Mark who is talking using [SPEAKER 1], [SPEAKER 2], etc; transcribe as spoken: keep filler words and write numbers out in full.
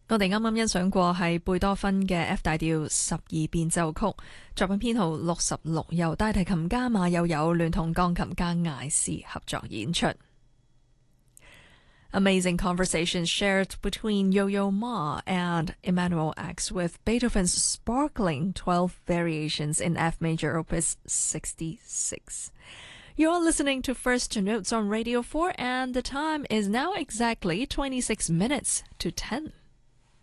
[SPEAKER 1] 我哋啱啱欣賞過係貝多芬嘅 F 大調十二變奏曲，作品編號六十六，由大提琴家馬友友聯同鋼琴家艾斯合作演出。Amazing conversations shared between Yo-Yo Ma and Emanuel X with Beethoven's sparkling twelve variations in F major opus sixty-six. You're listening to First Notes on Radio four, and the time is now exactly twenty-six minutes to ten.